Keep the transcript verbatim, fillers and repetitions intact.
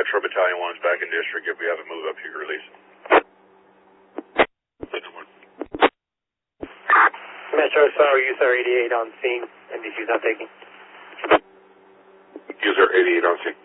Metro Battalion one's back in district. If we have a move up, you can release. Metro, sorry, user eighty-eight on scene. N B C's not taking. User eighty-eight on scene.